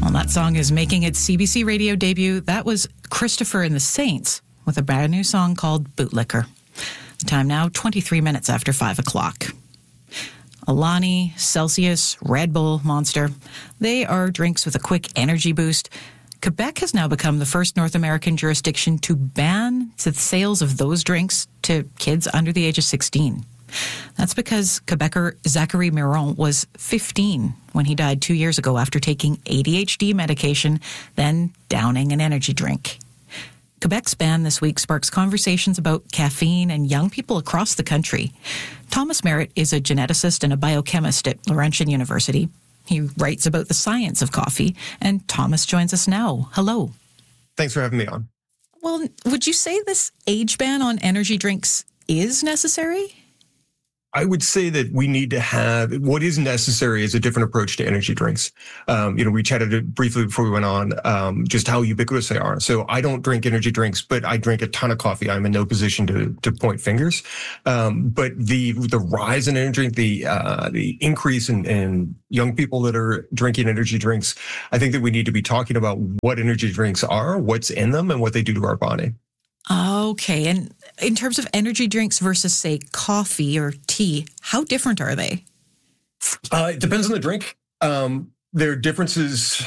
Well, that song is making its CBC radio debut. That was Christopher and the Saints with a brand new song called Bootlicker. The time now, 23 minutes after 5 o'clock. Alani, Celsius, Red Bull, Monster. They are drinks with a quick energy boost. Quebec has now become the first North American jurisdiction to ban the sales of those drinks to kids under the age of 16. That's because Quebecer Zachary Miron was 15 when he died 2 years ago after taking ADHD medication, then downing an energy drink. Quebec's ban this week sparks conversations about caffeine and young people across the country. Thomas Merritt is a geneticist and a biochemist at Laurentian University. He writes about the science of coffee, and Thomas joins us now. Hello. Thanks for having me on. Well, would you say this age ban on energy drinks is necessary? I would say that we need to have what is necessary is a different approach to energy drinks. We chatted briefly before we went on just how ubiquitous they are. So I don't drink energy drinks, but I drink a ton of coffee. I'm in no position to point fingers. But the rise in energy drink, the increase in young people that are drinking energy drinks, I think that we need to be talking about what energy drinks are, what's in them, and what they do to our body. Okay. And in terms of energy drinks versus, say, coffee or tea, how different are they? It depends on the drink. There are differences,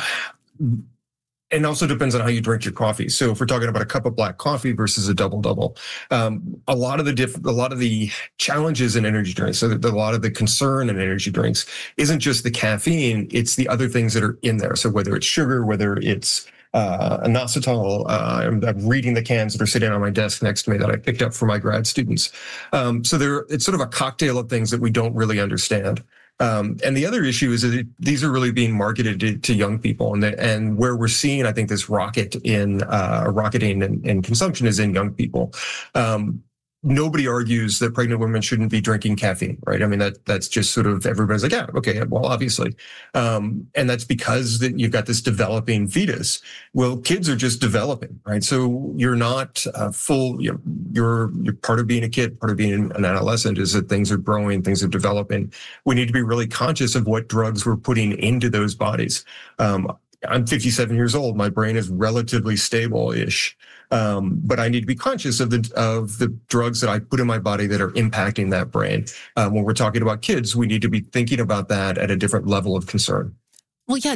and also depends on how you drink your coffee. So if we're talking about a cup of black coffee versus a double, a lot of the challenges in energy drinks, so a lot of the concern in energy drinks isn't just the caffeine, it's the other things that are in there. So whether it's sugar, whether it's inositol. I'm reading the cans that are sitting on my desk next to me that I picked up for my grad students. So it's sort of a cocktail of things that we don't really understand. And the other issue is that these are really being marketed to young people, and where we're seeing, I think, this rocketing in consumption is in young people. Nobody argues that pregnant women shouldn't be drinking caffeine, right? I mean, that's just sort of everybody's like, yeah, okay, well, obviously. And that's because that you've got this developing fetus. Well, kids are just developing, right? So you're not you're part of being a kid, part of being an adolescent is that things are growing, things are developing. We need to be really conscious of what drugs we're putting into those bodies. I'm 57 years old. My brain is relatively stable-ish. But I need to be conscious of the drugs that I put in my body that are impacting that brain. When we're talking about kids, we need to be thinking about that at a different level of concern. Well, yeah.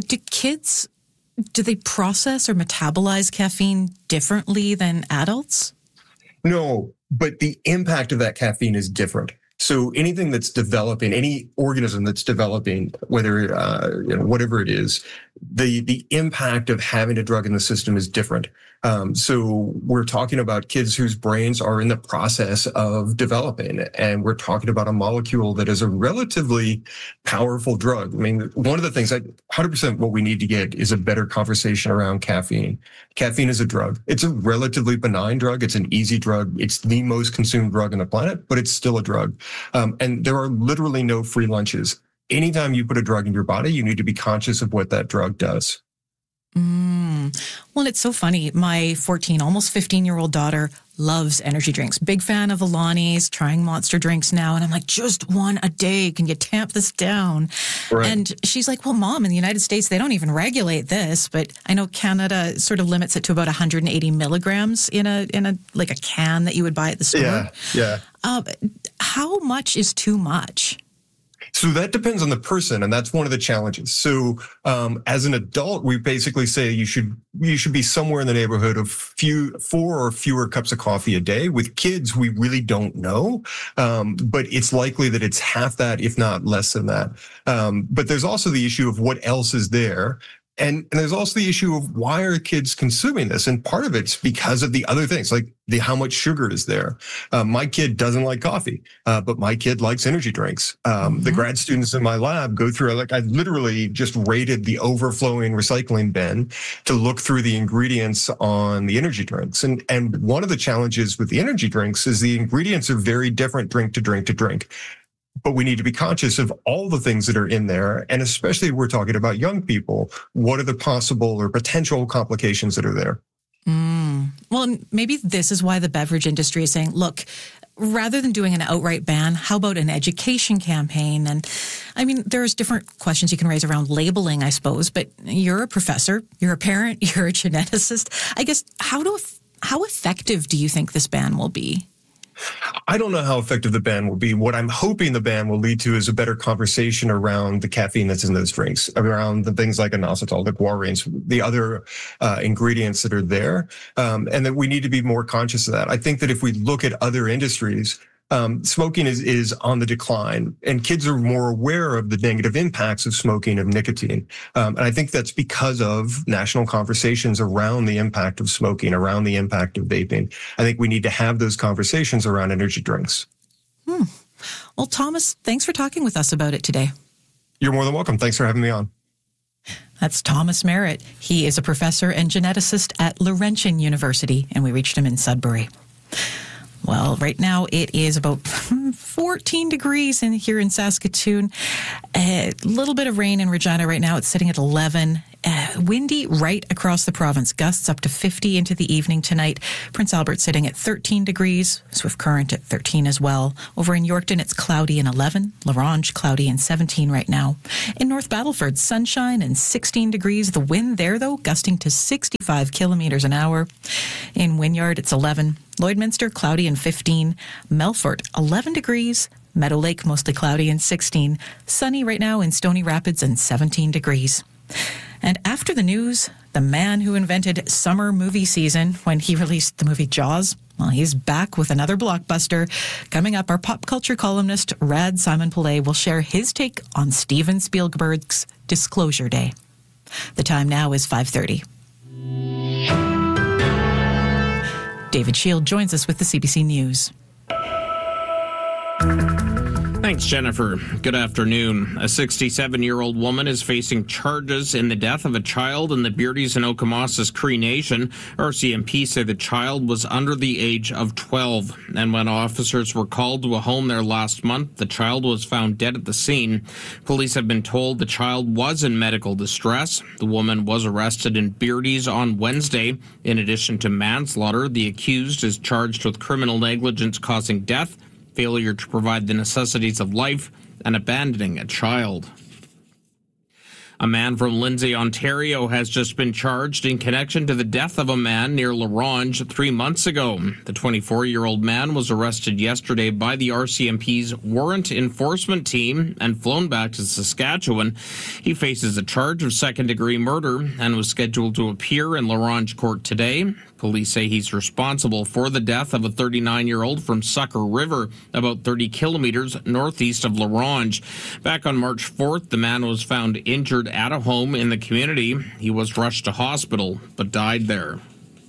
Do they process or metabolize caffeine differently than adults? No, but the impact of that caffeine is different. So anything that's developing, any organism that's developing, whether whatever it is, the impact of having a drug in the system is different. So we're talking about kids whose brains are in the process of developing, and we're talking about a molecule that is a relatively powerful drug. I mean, one of the things 100% what we need to get is a better conversation around caffeine. Caffeine is a drug. It's a relatively benign drug. It's an easy drug. It's the most consumed drug on the planet, but it's still a drug. And there are literally no free lunches. Anytime you put a drug in your body, you need to be conscious of what that drug does. Well, it's so funny. My 14, almost 15-year-old daughter loves energy drinks. Big fan of Alani's, trying Monster drinks now. And I'm like, just one a day. Can you tamp this down? Right. And she's like, well, Mom, in the United States, they don't even regulate this. But I know Canada sort of limits it to about 180 milligrams in a can that you would buy at the store. Yeah. How much is too much? So that depends on the person, and that's one of the challenges. So as an adult, we basically say you should be somewhere in the neighborhood of 4 or fewer cups of coffee a day. With kids, we really don't know, but it's likely that it's half that, if not less than that. But there's also the issue of what else is there. And there's also the issue of why are kids consuming this? And part of it's because of the other things, like how much sugar is there. My kid doesn't like coffee, but my kid likes energy drinks. The grad students in my lab go through, I literally just rated the overflowing recycling bin to look through the ingredients on the energy drinks. And one of the challenges with the energy drinks is the ingredients are very different drink to drink to drink. But we need to be conscious of all the things that are in there. And especially if we're talking about young people, what are the possible or potential complications that are there? Well, maybe this is why the beverage industry is saying, look, rather than doing an outright ban, how about an education campaign? And I mean, there's different questions you can raise around labeling, I suppose, but you're a professor, you're a parent, you're a geneticist. I guess, how effective do you think this ban will be? I don't know how effective the ban will be. What I'm hoping the ban will lead to is a better conversation around the caffeine that's in those drinks, around the things like inositol, the guarines, the other ingredients that are there, and that we need to be more conscious of that. I think that if we look at other industries, smoking is on the decline, and kids are more aware of the negative impacts of smoking, of nicotine. And I think that's because of national conversations around the impact of smoking, around the impact of vaping. I think we need to have those conversations around energy drinks. Well, Thomas, thanks for talking with us about it today. You're more than welcome. Thanks for having me on. That's Thomas Merritt. He is a professor and geneticist at Laurentian University, and we reached him in Sudbury. Well, right now it is about 14 degrees here in Saskatoon. A little bit of rain in Regina right now. It's sitting at 11. Windy right across the province. Gusts up to 50 into the evening tonight. Prince Albert sitting at 13 degrees. Swift Current at 13 as well. Over in Yorkton, it's cloudy and 11. La Ronge, cloudy and 17 right now. In North Battleford, sunshine and 16 degrees. The wind there, though, gusting to 65 kilometers an hour. In Wynyard, it's 11. Lloydminster, cloudy and 15. Melfort, 11 degrees. Meadow Lake, mostly cloudy and 16. Sunny right now in Stony Rapids and 17 degrees. And after the news, the man who invented summer movie season when he released the movie Jaws, well, he's back with another blockbuster. Coming up, our pop culture columnist, Rad Simon Pillay, will share his take on Steven Spielberg's Disclosure Day. The time now is 5:30. David Shield joins us with the CBC News. Thanks, Jennifer. Good afternoon. A 67-year-old woman is facing charges in the death of a child in the Beardies and Okamasas Cree Nation. RCMP say the child was under the age of 12. And when officers were called to a home there last month, the child was found dead at the scene. Police have been told the child was in medical distress. The woman was arrested in Beardies on Wednesday. In addition to manslaughter, the accused is charged with criminal negligence causing death, failure to provide the necessities of life, and abandoning a child. A man from Lindsay, Ontario has just been charged in connection to the death of a man near La Ronge 3 months ago. The 24-year-old man was arrested yesterday by the RCMP's warrant enforcement team and flown back to Saskatchewan. He faces a charge of second-degree murder and was scheduled to appear in La Ronge court today. Police say he's responsible for the death of a 39-year-old from Sucker River, about 30 kilometers northeast of La Ronge. Back on March 4th, the man was found injured at a home in the community. He was rushed to hospital, but died there.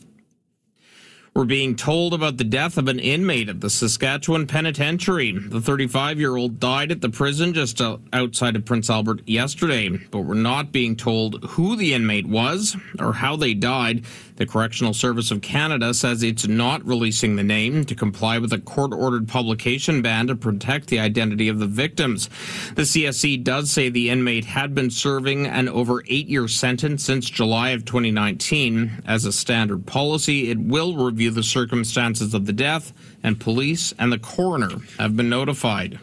We're being told about the death of an inmate at the Saskatchewan Penitentiary. The 35-year-old died at the prison just outside of Prince Albert yesterday, but we're not being told who the inmate was or how they died. The Correctional Service of Canada says it's not releasing the name to comply with a court-ordered publication ban to protect the identity of the victims. The CSC does say the inmate had been serving an over 8-year sentence since July of 2019. As a standard policy, it will review the circumstances of the death, and police and the coroner have been notified.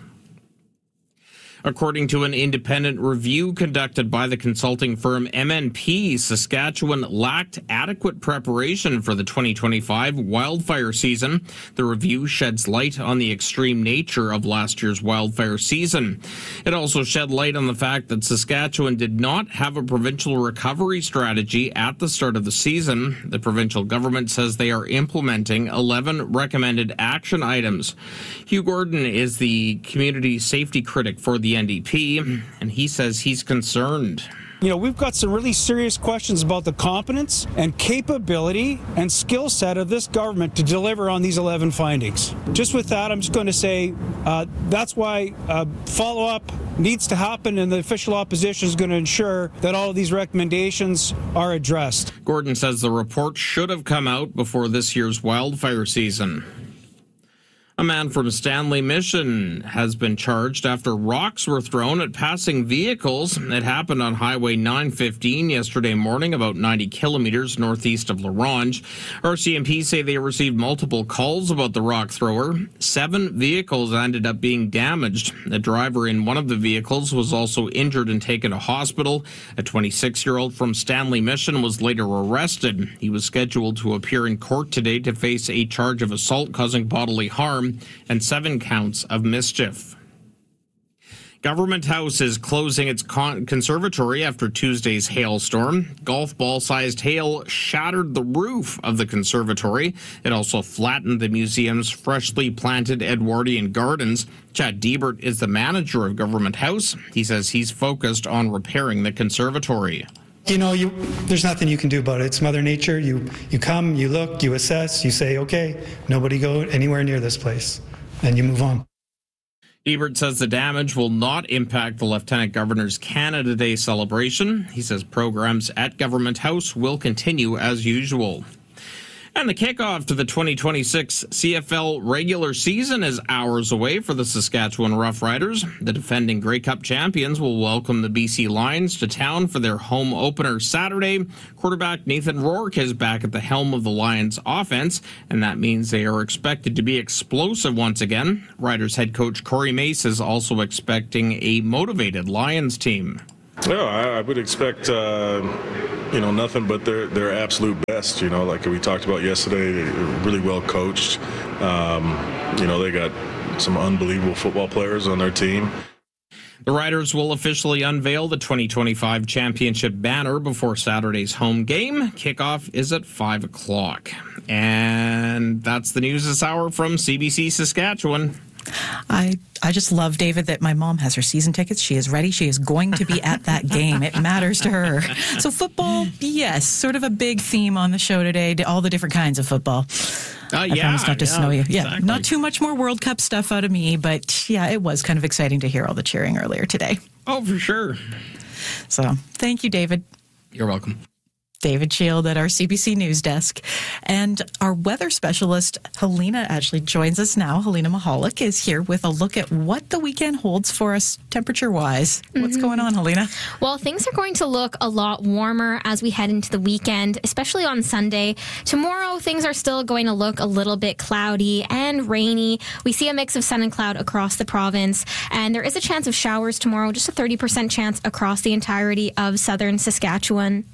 According to an independent review conducted by the consulting firm MNP, Saskatchewan lacked adequate preparation for the 2025 wildfire season. The review sheds light on the extreme nature of last year's wildfire season. It also shed light on the fact that Saskatchewan did not have a provincial recovery strategy at the start of the season. The provincial government says they are implementing 11 recommended action items. Hugh Gordon is the community safety critic for the NDP, and he says he's concerned. You know, we've got some really serious questions about the competence and capability and skill set of this government to deliver on these 11 findings. Just with that, I'm just going to say that's why follow-up needs to happen, and the official opposition is going to ensure that all of these recommendations are addressed. Gordon says the report should have come out before this year's wildfire season. A man from Stanley Mission has been charged after rocks were thrown at passing vehicles. It happened on Highway 915 yesterday morning, about 90 kilometers northeast of La Ronge. RCMP say they received multiple calls about the rock thrower. 7 vehicles ended up being damaged. The driver in one of the vehicles was also injured and taken to hospital. A 26-year-old from Stanley Mission was later arrested. He was scheduled to appear in court today to face a charge of assault causing bodily harm and 7 counts of mischief. Government House is closing its conservatory after Tuesday's hailstorm. Golf ball-sized hail shattered the roof of the conservatory. It also flattened the museum's freshly planted Edwardian gardens. Chad Diebert is the manager of Government House. He says he's focused on repairing the conservatory. There's nothing you can do about it. It's Mother Nature. You come, you look, you assess, you say, okay, nobody go anywhere near this place, and you move on. Ebert says the damage will not impact the Lieutenant Governor's Canada Day celebration. He says programs at Government House will continue as usual. And the kickoff to the 2026 CFL regular season is hours away for the Saskatchewan Roughriders. The defending Grey Cup champions will welcome the BC Lions to town for their home opener Saturday. Quarterback Nathan Rourke is back at the helm of the Lions offense, and that means they are expected to be explosive once again. Riders head coach Corey Mace is also expecting a motivated Lions team. No, I would expect, nothing but their absolute best. Like we talked about yesterday, they're really well coached. They got some unbelievable football players on their team. The Riders will officially unveil the 2025 championship banner before Saturday's home game. Kickoff is at 5 o'clock. And that's the news this hour from CBC Saskatchewan. I just love, David, that my mom has her season tickets. She is ready. She is going to be at that game. It matters to her. So football, yes, sort of a big theme on the show today, all the different kinds of football. I promise not to snow you. Yeah, exactly. Not too much more World Cup stuff out of me, but yeah, it was kind of exciting to hear all the cheering earlier today. Oh, for sure. So thank you, David. You're welcome. David Shield at our CBC News Desk. And our weather specialist, Helena, actually joins us now. Helena Mahalik is here with a look at what the weekend holds for us temperature-wise. What's going on, Helena? Well, things are going to look a lot warmer as we head into the weekend, especially on Sunday. Tomorrow, things are still going to look a little bit cloudy and rainy. We see a mix of sun and cloud across the province, and there is a chance of showers tomorrow, just a 30% chance across the entirety of southern Saskatchewan.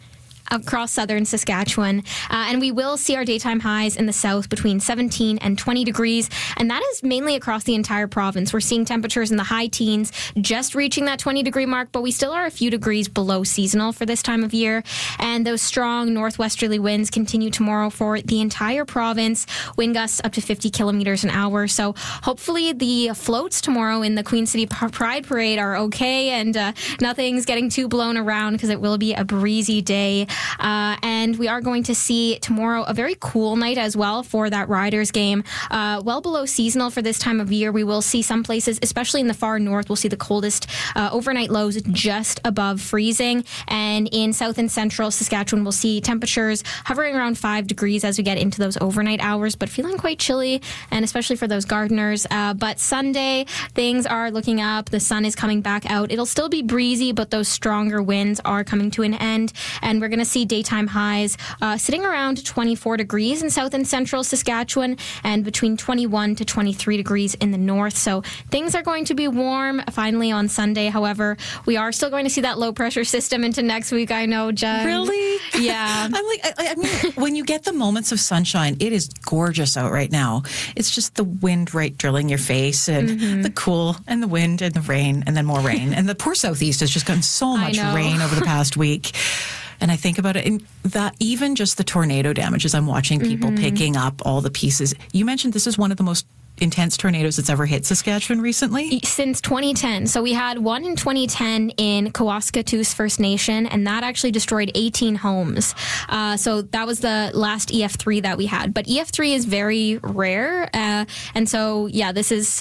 And we will see our daytime highs in the south between 17 and 20 degrees, and that is mainly across the entire province. We're seeing temperatures in the high teens, just reaching that 20-degree mark, but we still are a few degrees below seasonal for this time of year, and those strong northwesterly winds continue tomorrow for the entire province, wind gusts up to 50 kilometers an hour, so hopefully the floats tomorrow in the Queen City Pride Parade are okay, and nothing's getting too blown around because it will be a breezy day. And we are going to see tomorrow a very cool night as well for that Riders game. Well below seasonal for this time of year. We will see some places, especially in the far north, we'll see the coldest overnight lows just above freezing. And in south and central Saskatchewan, we'll see temperatures hovering around 5 degrees as we get into those overnight hours, but feeling quite chilly, and especially for those gardeners. But Sunday, things are looking up. The sun is coming back out. It'll still be breezy, but those stronger winds are coming to an end. And we're going to see daytime highs sitting around 24 degrees in south and central Saskatchewan and between 21 to 23 degrees in the north. So things are going to be warm finally on Sunday. However, we are still going to see that low pressure system into next week. I know, Jen. Really? Yeah. I mean, when you get the moments of sunshine, it is gorgeous out right now. It's just the wind right drilling your face and the cool and the wind and the rain and then more rain. And the poor southeast has just gotten so much rain over the past week. And I think about it, and that even just the tornado damages, I'm watching people picking up all the pieces. You mentioned this is one of the most intense tornadoes that's ever hit Saskatchewan recently? Since 2010. So we had one in 2010 in Kawaskatoos First Nation, and that actually destroyed 18 homes. So that was the last EF3 that we had. But EF3 is very rare. And so, yeah, this is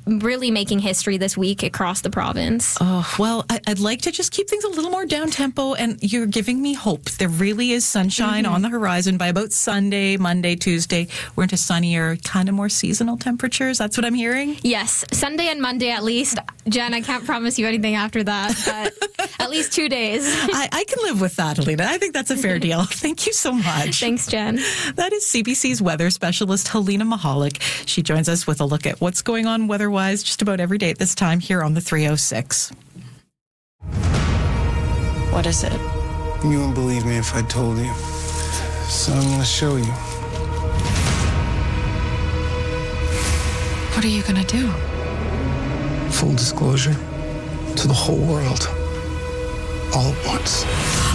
really making history this week across the province. Oh, well, I'd like to just keep things a little more down-tempo, and you're giving me hope. There really is sunshine on the horizon. By about Sunday, Monday, Tuesday, we're into sunnier, kind of more seasonal temperatures. That's what I'm hearing? Yes, Sunday and Monday at least. Jen, I can't promise you anything after that, but at least 2 days. I can live with that, Alina. I think that's a fair deal. Thank you so much. Thanks, Jen. That is CBC's weather specialist, Helena Mahalik. She joins us with a look at what's going on weather-wise just about every day at this time here on the 306. What is it? You wouldn't believe me if I told you. So I'm going to show you. What are you going to do? Full disclosure to the whole world. All at once.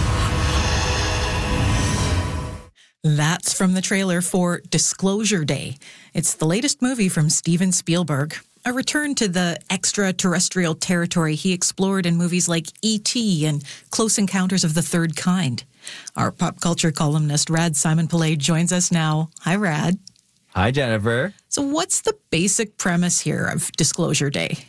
That's from the trailer for Disclosure Day. It's the latest movie from Steven Spielberg, a return to the extraterrestrial territory he explored in movies like E.T. and Close Encounters of the Third Kind. Our pop culture columnist, Rad Simon-Pillay, joins us now. Hi, Rad. Hi, Jennifer. So what's the basic premise here of Disclosure Day?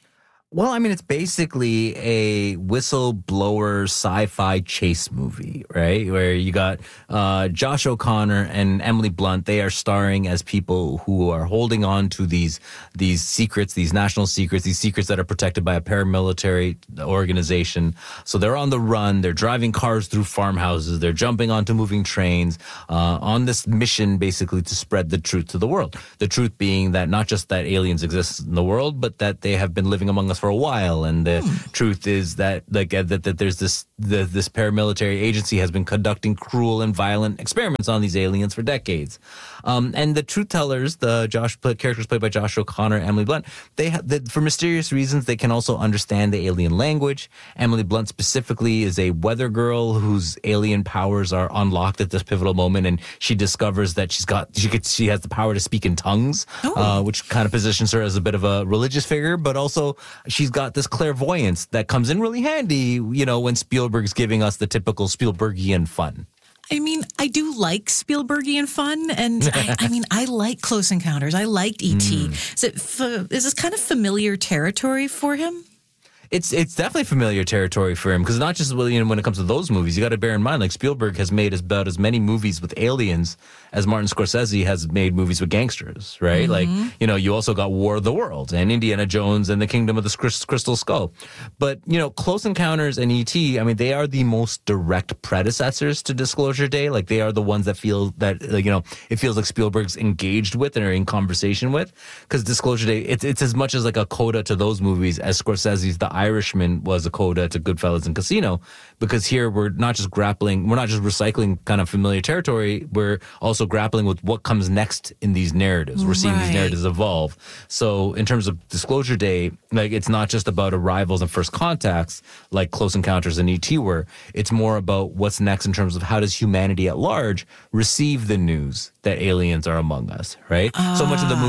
Well, I mean, it's basically a whistleblower sci-fi chase movie, right? Where you got Josh O'Connor and Emily Blunt. They are starring as people who are holding on to these secrets, these national secrets, these secrets that are protected by a paramilitary organization. So they're on the run. They're driving cars through farmhouses. They're jumping onto moving trains on this mission, basically, to spread the truth to the world. The truth being that not just that aliens exist in the world, but that they have been living among us for a while, and the truth is that that there's this paramilitary agency has been conducting cruel and violent experiments on these aliens for decades. And the truth tellers, the characters played by Josh O'Connor and Emily Blunt, for mysterious reasons, they can also understand the alien language. Emily Blunt specifically is a weather girl whose alien powers are unlocked at this pivotal moment, and she discovers that she has the power to speak in tongues, which kind of positions her as a bit of a religious figure, but also she's got this clairvoyance that comes in really handy, when Spielberg's giving us the typical Spielbergian fun. I mean, I do like Spielbergian fun, and I like Close Encounters. I liked E.T. Is this kind of familiar territory for him? It's definitely familiar territory for him, because not just when it comes to those movies, you got to bear in mind, like, Spielberg has made about as many movies with aliens as Martin Scorsese has made movies with gangsters, right? Like, you also got War of the Worlds and Indiana Jones and the Kingdom of the Crystal Skull. But, Close Encounters and E.T., I mean, they are the most direct predecessors to Disclosure Day. Like, they are the ones that feel that, it feels like Spielberg's engaged with and are in conversation with. Because Disclosure Day, it's as much as like a coda to those movies as Scorsese's The Irishman was a coda to Goodfellas and Casino, because here we're not just recycling kind of familiar territory, we're also grappling with what comes next in these narratives. We're seeing these narratives evolve. So in terms of Disclosure Day, like, it's not just about arrivals and first contacts like Close Encounters and E.T. were. It's more about what's next in terms of how does humanity at large receive the news that aliens are among us, right? So much of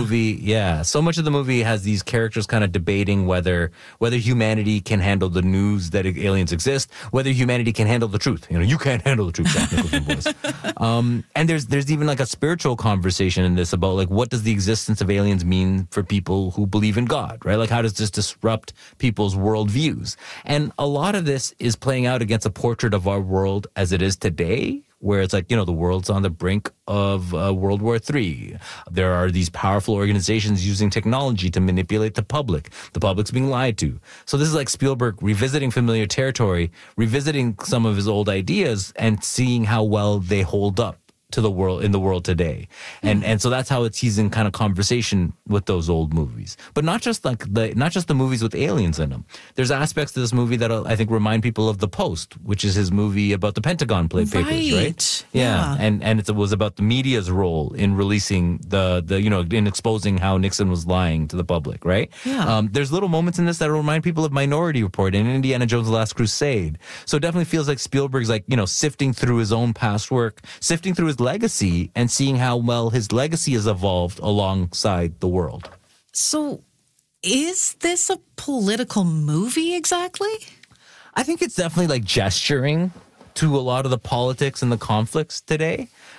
the movie has these characters kind of debating whether humanity can handle the news that aliens exist, whether humanity can handle the truth. You can't handle the truth, Jack Nicholson voice. And there's even like a spiritual conversation in this about, like, what does the existence of aliens mean for people who believe in God, right? Like, how does this disrupt people's worldviews? And a lot of this is playing out against a portrait of our world as it is today, where it's like, the world's on the brink of World War III. There are these powerful organizations using technology to manipulate the public. The public's being lied to. So this is like Spielberg revisiting familiar territory, revisiting some of his old ideas, and seeing how well they hold up to the world, in the world today. And so that's how he's in kind of conversation with those old movies. But not just the movies with aliens in them. There's aspects to this movie that I think remind people of The Post, which is his movie about the Pentagon papers, right? Yeah. And it was about the media's role in releasing in exposing how Nixon was lying to the public, right? Yeah. There's little moments in this that remind people of Minority Report and Indiana Jones: The Last Crusade. So it definitely feels like Spielberg's sifting through his own past work, sifting through his legacy, and seeing how well his legacy has evolved alongside the world. So is this a political movie exactly? I think it's definitely like gesturing to a lot of the politics and the conflicts today,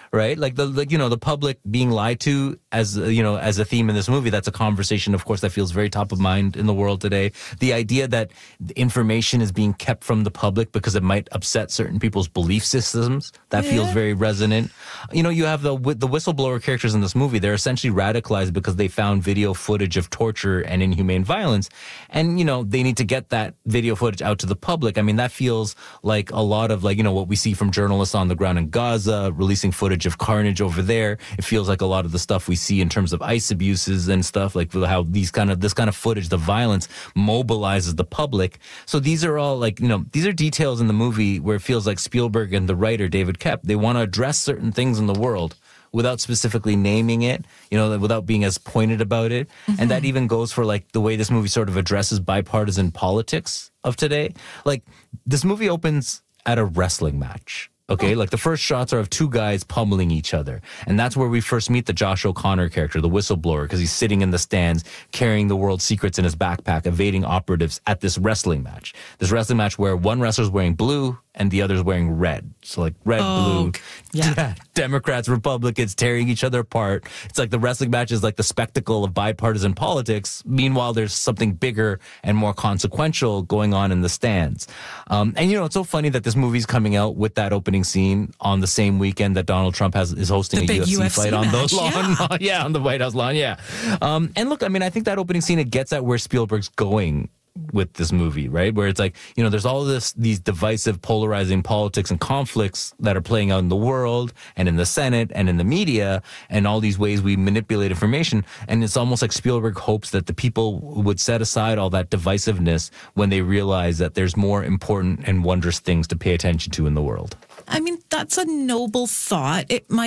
right? Like the public being lied to as a theme in this movie. That's a conversation, of course, that feels very top of mind in the world today. The idea that information is being kept from the public because it might upset certain people's belief systems, that feels very resonant. You have the whistleblower characters in this movie. They're essentially radicalized because they found video footage of torture and inhumane violence. And, they need to get that video footage out to the public. I mean, that feels like a lot of what we see from journalists on the ground in Gaza, releasing footage of carnage over there. It feels like a lot of the stuff we see in terms of ICE abuses and stuff, like how this kind of footage, the violence mobilizes the public. So these are all these are details in the movie where it feels like Spielberg and the writer, David Koepp, they want to address certain things in the world without specifically naming it, without being as pointed about it. Mm-hmm. And that even goes for the way this movie sort of addresses bipartisan politics of today. Like, this movie opens at a wrestling match. Okay, the first shots are of two guys pummeling each other. And that's where we first meet the Josh O'Connor character, the whistleblower, because he's sitting in the stands carrying the world's secrets in his backpack, evading operatives at this wrestling match. This wrestling match where one wrestler's wearing blue and the other's wearing red. So red, blue. Yeah. Democrats, Republicans tearing each other apart. It's like the wrestling match is like the spectacle of bipartisan politics. Meanwhile, there's something bigger and more consequential going on in the stands. And it's so funny that this movie's coming out with that opening scene on the same weekend that Donald Trump is hosting a UFC fight on the lawn. Yeah, on the White House lawn. Yeah. And look, I think that opening scene, it gets at where Spielberg's going with this movie, right? Where it's there's all these divisive, polarizing politics and conflicts that are playing out in the world and in the Senate and in the media and all these ways we manipulate information. And it's almost like Spielberg hopes that the people would set aside all that divisiveness when they realize that there's more important and wondrous things to pay attention to in the world. That's a noble thought. It might